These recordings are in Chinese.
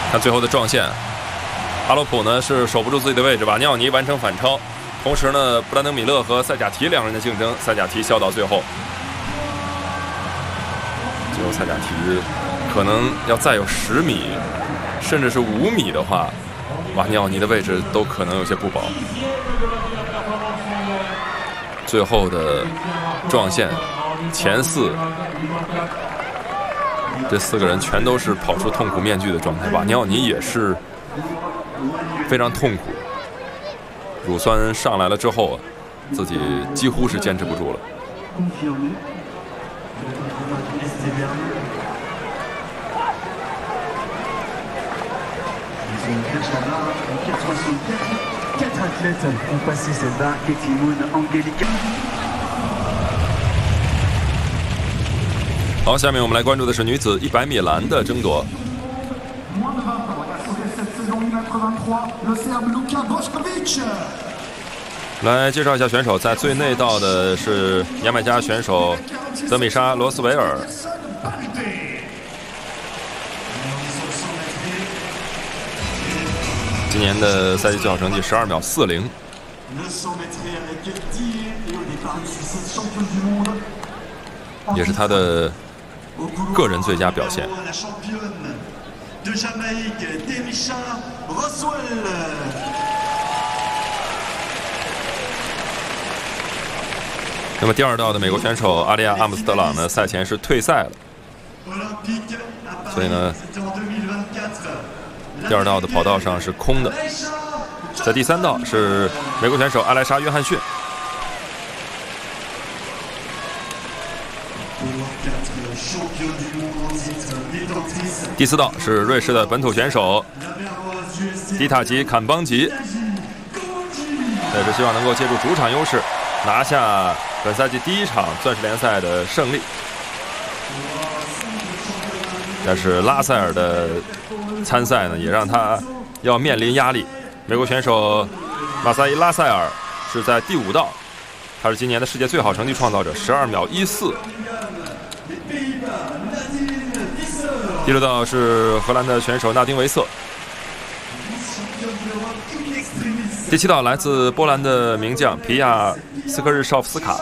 看最后的撞线，阿罗普呢是守不住自己的位置，瓦尼奥尼完成反超。同时呢，布兰登·米勒和塞贾提两人的竞争，塞贾提笑到最后。最后塞贾提可能要再有10米，甚至是5米的话，瓦尼奥尼的位置都可能有些不保。最后的撞线前4，这4个人全都是跑出痛苦面具的状态。瓦尼奥尼也是非常痛苦，乳酸上来了之后，自己几乎是坚持不住了。好，下面我们来关注的是女子100米栏的争夺。来介绍一下选手，在最内道的是牙买加选手德米莎·罗斯维尔。今年的赛季最好成绩12秒40，也是他的个人最佳表现。那么第2道的美国选手阿利亚·阿姆斯特朗呢，赛前是退赛了，所以呢，第2道的跑道上是空的。在第3道是美国选手阿莱莎·约翰逊。第4道是瑞士的本土选手迪塔吉·坎邦吉，也是希望能够借助主场优势拿下本赛季第1场钻石联赛的胜利。但是拉塞尔的参赛呢，也让他要面临压力。美国选手马萨伊·拉塞尔是在第5道，他是今年的世界最好成绩创造者，12秒14。第6道是荷兰的选手纳丁·维瑟。第7道来自波兰的名将皮亚斯科日绍夫斯卡。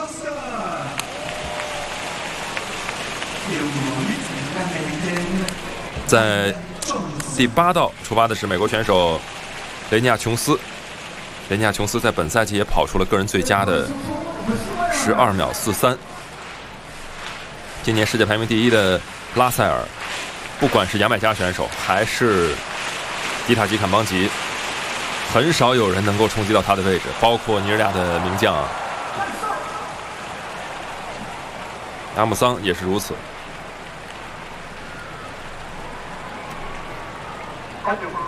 在第8道出发的是美国选手雷尼亚·琼斯。雷尼亚·琼斯在本赛季也跑出了个人最佳的12秒43。今年世界排名第1的拉塞尔，不管是牙买加选手还是迪塔吉·坎邦吉，很少有人能够冲击到他的位置，包括尼日利亚的名将阿姆桑也是如此。